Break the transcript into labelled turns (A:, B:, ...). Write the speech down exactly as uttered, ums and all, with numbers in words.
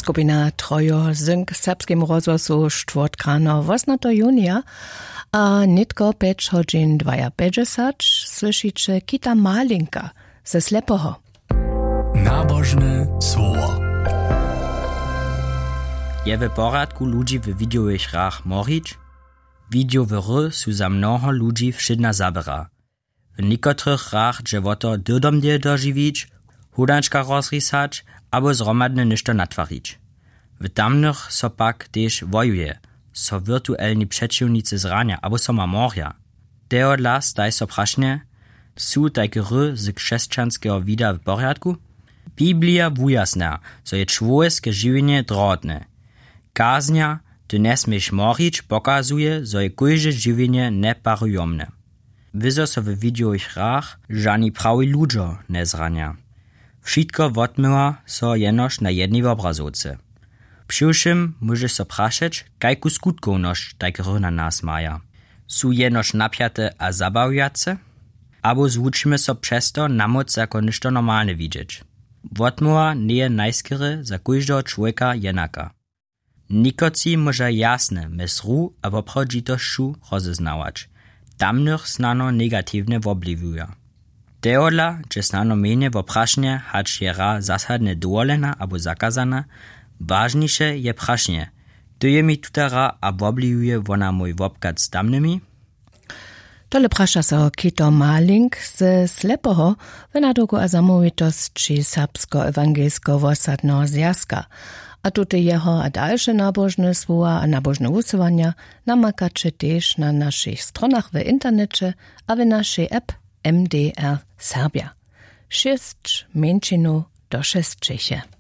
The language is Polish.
A: Skupina Trojo zynk serbskim rozgłosu czwartkrano osmego junia, a nitko pięć godzin dwaja pięćdziesiąt słyszycie Kita Malinka ze Slepoho.
B: Nabożne słowo.
C: Je w poradku ludzi w widiowych hrach morić? Widiowe hry su za mnoho ludzi wszydna zabera. W niekotrych hrach dżewoto dydomdie dożywić, hudanczka rozrysać, abo zromadne ništo natwarić. W tamnych so pak też wojuje, so wirtuelni przeciwnicy zrania, abo so ma morja. Teodla staj so prašne, su tajke hry z krzeszczanskiego wida w porядku? Biblia wujasna, so je człowieskie żywienie drotne. Kaznia, ty nie smiesz morić, pokazuje, so je kujże żywienie neparujomne. Wyzo so w widiowych hrach żani prawi ludzo nie zrania. Wszystko wotmyła so jenoż na jednej obrazovce. Přiwšim może so prašeć, kajku skutkovność tajke hry na nas maja. Su jenož napiate a zabawiace? Abo zvučimy so přesto namoc jako ništo normalne widzieć. Wotmyła nie je najskere za kujždého człowieka jenaka. Nikoci może jasne mesru a woprawdzitościu rozeznawać. Tamnych snano negatywne wobliwuje. Teodla, że snano mienie woprašnie, hacz je ra zasadne dowolena abo zakazana, ważniejsze je prašnie. To je mi tutara a wobliwuje wona mój wopkat z tamnymi?
A: Tole prasza so Kito Malink ze Slepoho w naduku a zamovitosti serbsko-ewangelsko-wosadnego zjazka. A tutaj jeho a dalsze nabożne słowa a nabożne usuwania namakacie też na naszych stronach w internecie a w naszej app M D R Serbia. Sześć męczinu do szestczycie.